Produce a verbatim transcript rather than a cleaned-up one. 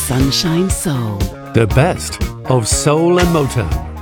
Sunshine Soul. The best of soul and Motown.